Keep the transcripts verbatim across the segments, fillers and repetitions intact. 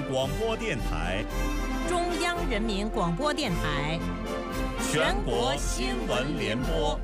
广播电台、 中央人民广播电台、 全国新闻联播。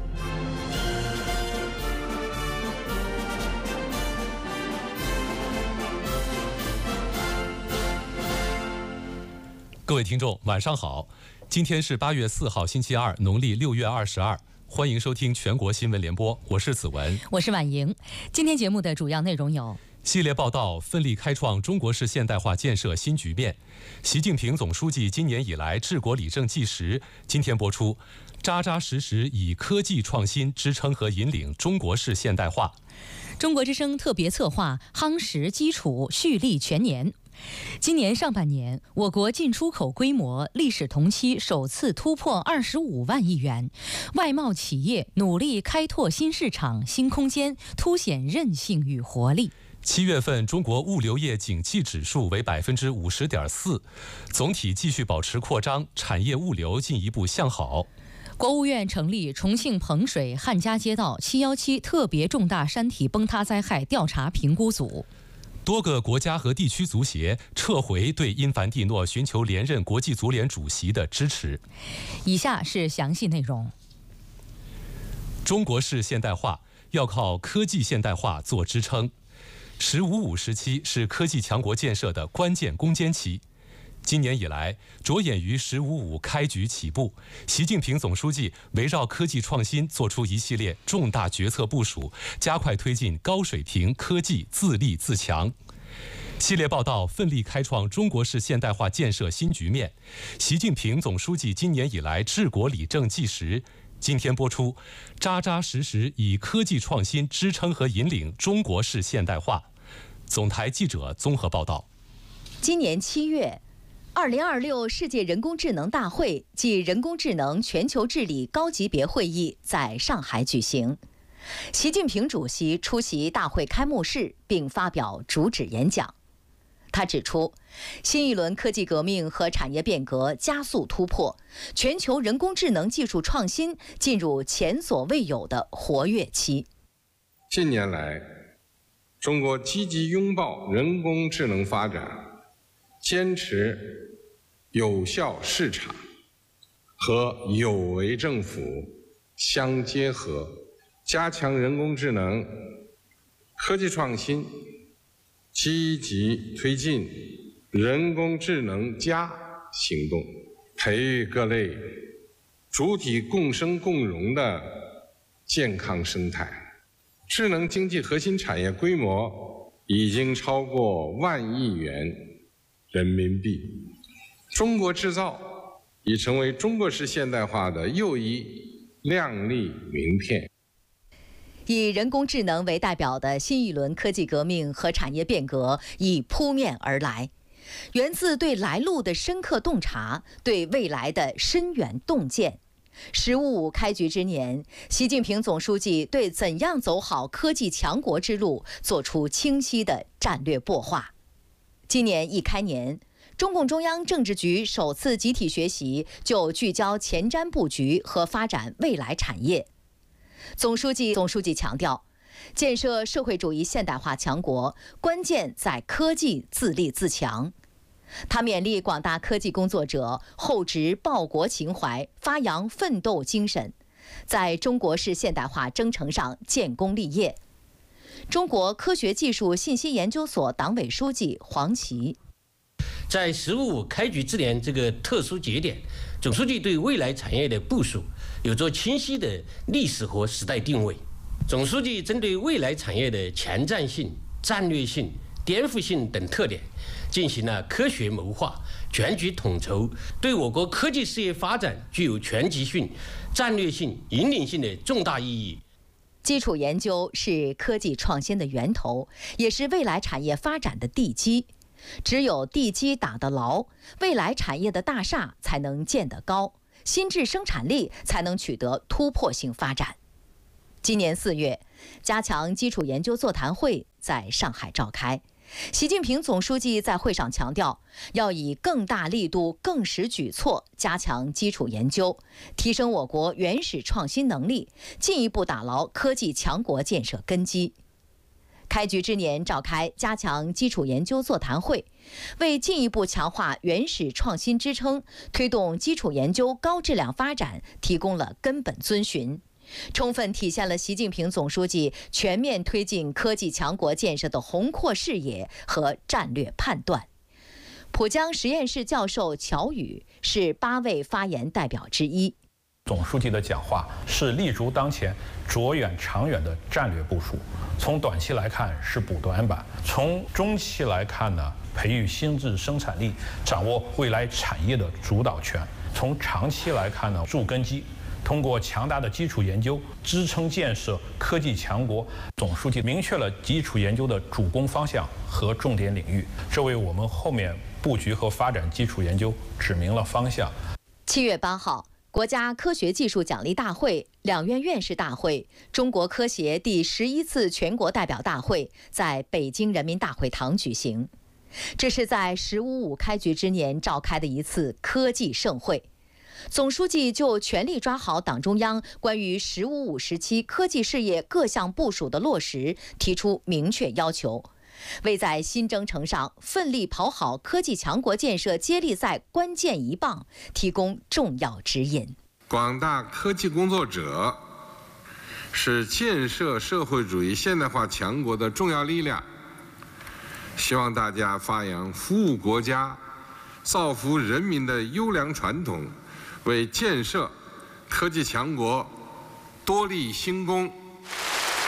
各位听众，晚上好！今天是八月四号，星期二，农历六月二十二。欢迎收听全国新闻联播，我是子文， 我是婉莹。今天节目的主要内容有： 系列报道，奋力开创中国式现代化建设新局面。习近平总书记今年以来治国理政纪实，今天播出，扎扎实实以科技创新支撑和引领中国式现代化。 中国之声特别策划夯实基础，蓄力全年。今年上半年，我国进出口规模历史同期首次突破二十五万亿元，外贸企业努力开拓新市场、新空间，凸显韧性与活力。 七月份中国物流业景气指数为百分之五十点四，总体继续保持扩张，产业物流进一步向好。 国务院成立重庆彭水汉家街道七一七特别重大山体崩塌灾害调查评估组。 多个国家和地区足协撤回对因凡蒂诺寻求连任国际足联主席的支持。 以下是详细内容。 中国式现代化要靠科技现代化做支撑。十五五时期是科技强国建设的关键攻坚期。今年以来，着眼于十五五开局起步，习近平总书记围绕科技创新做出一系列重大决策部署，加快推进高水平科技自立自强。系列报道奋力开创中国式现代化建设新局面。习近平总书记今年以来治国理政纪实，今天播出，扎扎实实以科技创新支撑和引领中国式现代化。总台记者综合报道。 今年七月，二零二六世界人工智能大会暨人工智能全球治理高级别会议在上海举行。习近平主席出席大会开幕式并发表主旨演讲。他指出，新一轮科技革命和产业变革加速突破，全球人工智能技术创新进入前所未有的活跃期。 近年来，中国积极拥抱人工智能发展，坚持有效市场和有为政府相结合，加强人工智能科技创新，积极推进人工智能加行动，培育各类主体共生共荣的健康生态。智能经济核心产业规模已经超过万亿元人民币，中国制造已成为中国式现代化的又一亮丽名片。 以人工智能为代表的新一轮科技革命和产业变革已扑面而来，源自对来路的深刻洞察，对未来的深远洞见。十五五开局之年，习近平总书记对怎样走好科技强国之路作出清晰的战略擘画。今年一开年，中共中央政治局首次集体学习就聚焦前瞻布局和发展未来产业。总书记总书记强调，建设社会主义现代化强国，关键在科技自立自强。他勉励广大科技工作者厚植报国情怀，发扬奋斗精神，在中国式现代化征程上建功立业。中国科学技术信息研究所党委书记黄奇， 在十五五开局之年这个特殊节点，总书记对未来产业的部署有着清晰的历史和时代定位。总书记针对未来产业的前瞻性、战略性、颠覆性等特点，进行了科学谋划、全局统筹，对我国科技事业发展具有全局性、战略性、引领性的重大意义。 基础研究是科技创新的源头，也是未来产业发展的地基。只有地基打得牢，未来产业的大厦才能建得高，新质生产力才能取得突破性发展。今年四月，加强基础研究座谈会在上海召开。习近平总书记在会上强调，要以更大力度、更实举措加强基础研究，提升我国原始创新能力，进一步打牢科技强国建设根基。 开局之年召开加强基础研究座谈会，为进一步强化原始创新支撑，推动基础研究高质量发展提供了根本遵循，充分体现了习近平总书记全面推进科技强国建设的宏阔视野和战略判断。浦江实验室教授乔宇是八位发言代表之一。 总书记的讲话是立足当前、着眼长远的战略部署。从短期来看是补短板，从中期来看呢，培育新质生产力，掌握未来产业的主导权；从长期来看呢，筑根基，通过强大的基础研究支撑建设科技强国。总书记明确了基础研究的主攻方向和重点领域，这为我们后面布局和发展基础研究指明了方向。 七月八号。国家科学技术奖励大会、两院院士大会、中国科协第十一次全国代表大会在北京人民大会堂举行。这是在“十五五”开局之年召开的一次科技盛会。总书记就全力抓好党中央关于“十五五”时期科技事业各项部署的落实提出明确要求，为在新征程上奋力跑好科技强国建设接力赛关键一棒提供重要指引。 广大科技工作者是建设社会主义现代化强国的重要力量，希望大家发扬服务国家、造福人民的优良传统，为建设科技强国多立新功。